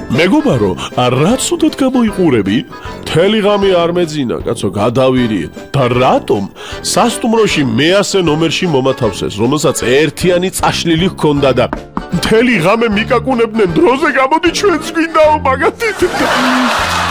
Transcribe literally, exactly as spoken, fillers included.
მეგობარო, რა ცუდად გამოიყურები? მთელი ღამე არ მეძინა, კაცო, გადავირიე. და რატომ? სასტუმროში მეასე ნომერში მომათავსეს, რომელსაც ერთიანი წაშლილი ჰქონდა და მთელი ღამე მიკაკუნებდნენ დროზე, გამოდი ჩვენც გვინდაო მაგათით.